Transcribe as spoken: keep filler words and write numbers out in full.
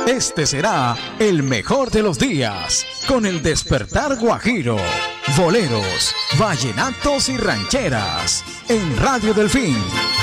Este será el mejor de los días, con el despertar guajiro, boleros, vallenatos y rancheras, en Radio Delfín.